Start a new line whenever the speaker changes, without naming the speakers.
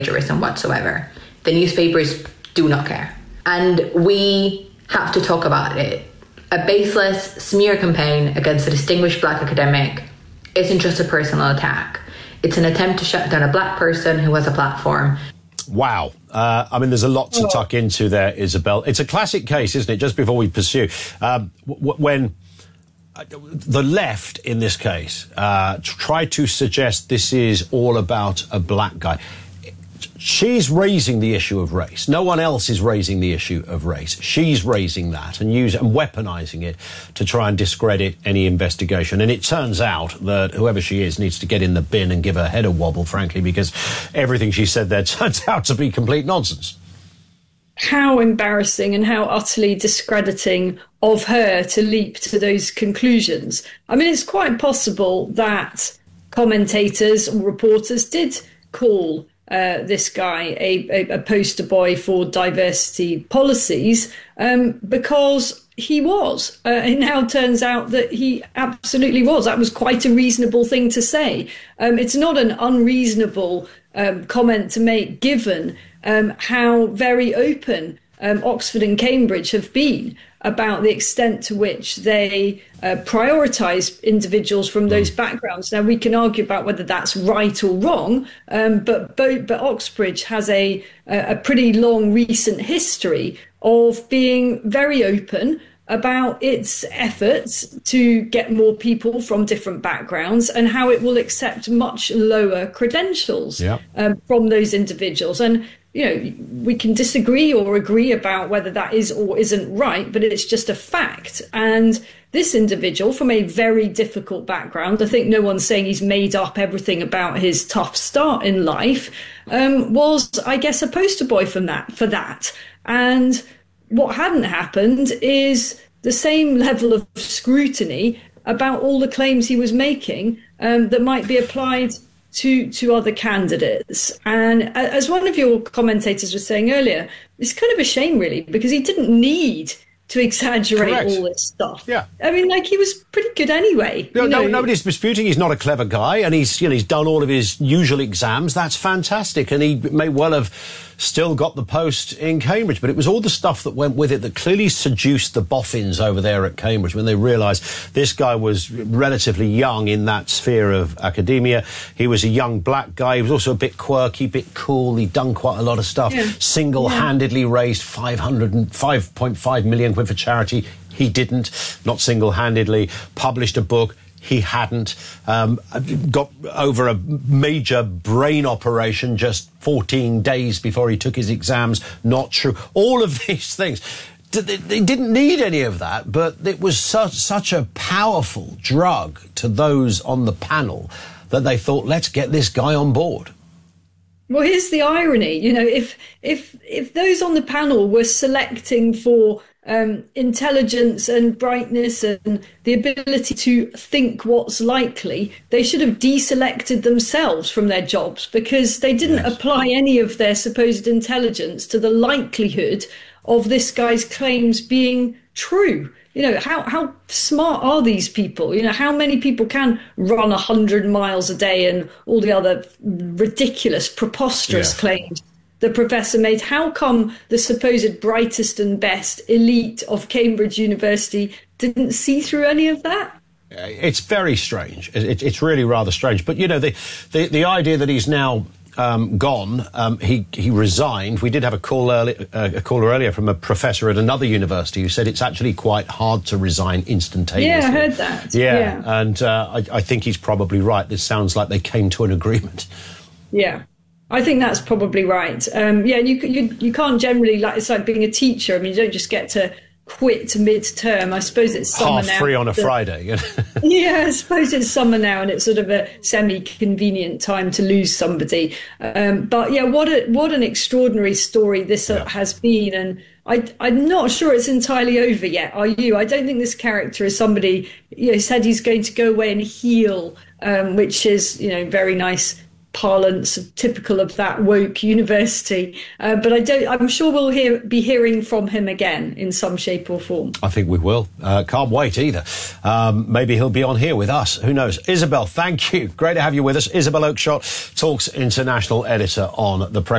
plagiarism whatsoever. The newspapers do not care. And we have to talk about it. A baseless smear campaign against a distinguished black academic isn't just a personal attack. It's an attempt to shut down a black person who has a platform.
Wow. I mean, there's a lot to tuck into there, Isabel. It's a classic case, isn't it? Just before we pursue, when the left in this case tried to suggest this is all about a black guy, she's raising the issue of race. No one else is raising the issue of race. She's raising that and weaponizing it to try and discredit any investigation. And it turns out that whoever she is needs to get in the bin and give her head a wobble, frankly, because everything she said there turns out to be complete nonsense.
How embarrassing and how utterly discrediting of her to leap to those conclusions. I mean, it's quite possible that commentators or reporters did call this guy a poster boy for diversity policies because he was. It now turns out that he absolutely was. That was quite a reasonable thing to say. It's not an unreasonable comment to make, given how very open Oxford and Cambridge have been about the extent to which they prioritise individuals from those backgrounds. Now, we can argue about whether that's right or wrong, but Oxbridge has a pretty long recent history of being very open about its efforts to get more people from different backgrounds and how it will accept much lower credentials from those individuals. And you know, we can disagree or agree about whether that is or isn't right, but it's just a fact. And this individual from a very difficult background, I think no one's saying he's made up everything about his tough start in life, was, I guess, a poster boy for that. And what hadn't happened is the same level of scrutiny about all the claims he was making that might be applied to other candidates. And as one of your commentators was saying earlier, it's kind of a shame, really, because he didn't need to exaggerate all this stuff. Yeah, I mean, like, he was pretty good anyway.
Nobody's disputing he's not a clever guy, and he's done all of his usual exams. That's fantastic, and he may well have still got the post in Cambridge, but it was all the stuff that went with it that clearly seduced the boffins over there at Cambridge when they realised this guy was relatively young in that sphere of academia. He was a young black guy. He was also a bit quirky, a bit cool. He'd done quite a lot of stuff. Single-handedly raised 5.5 million quid for charity. He didn't. Not single-handedly. Published a book. He hadn't. Got over a major brain operation just 14 days before he took his exams. Not true. All of these things. They didn't need any of that, but it was such a powerful drug to those on the panel that they thought, let's get this guy on board.
Well, here's the irony. You know, if those on the panel were selecting for intelligence and brightness and the ability to think what's likely, they should have deselected themselves from their jobs, because they didn't apply any of their supposed intelligence to the likelihood of this guy's claims being true. You know, how smart are these people? You know, how many people can run 100 miles a day and all the other ridiculous, preposterous claims the professor made? How come the supposed brightest and best elite of Cambridge University didn't see through any of that?
It's very strange. It's really rather strange. But, you know, the idea that he's now gone, he resigned. We did have a caller earlier from a professor at another university who said it's actually quite hard to resign instantaneously.
Yeah, I heard that.
Yeah. And I think he's probably right. This sounds like they came to an agreement.
Yeah. I think that's probably right. You can't generally, it's like being a teacher. I mean, you don't just get to quit mid-term. I suppose it's summer now.
Half free on a Friday.
Yeah, I suppose it's summer now, and it's sort of a semi-convenient time to lose somebody. But yeah, what an extraordinary story this has been, and I'm not sure it's entirely over yet. Are you? I don't think this character is somebody said he's going to go away and heal, which is very nice parlance typical of that woke university. But I'm sure we'll be hearing from him again in some shape or form.
I think we will. Can't wait either. Maybe he'll be on here with us. Who knows? Isabel, thank you. Great to have you with us. Isabel Oakeshott, Talks International editor on the Press.